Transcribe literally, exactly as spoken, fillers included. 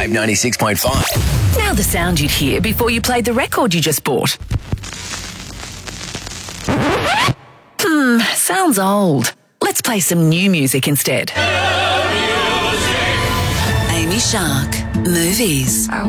Vibe ninety-six point five. Now the sound you'd hear before you played the record you just bought. Hmm, sounds old. Let's play some new music instead. Amy Shark, Movies. I